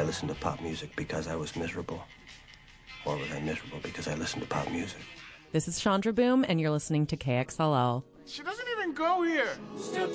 I listen to pop music because I was miserable? Or was I miserable because I listened to pop music? This is Chandra Boom, and you're listening to KXLL. She doesn't even go here.